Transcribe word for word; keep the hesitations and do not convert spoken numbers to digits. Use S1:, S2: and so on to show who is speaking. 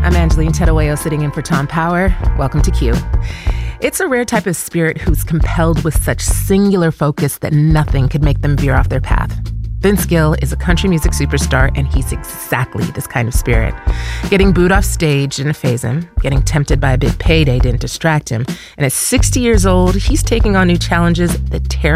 S1: I'm Angeline Tedoeo, sitting in for Tom Power. Welcome to Q. It's a rare type of spirit who's compelled with such singular focus that nothing could make them veer off their path. Vince Gill is a country music superstar, and he's exactly this kind of spirit. Getting booed off stage didn't faze him. Getting tempted by a big payday didn't distract him. And at sixty years old, he's taking on new challenges that tear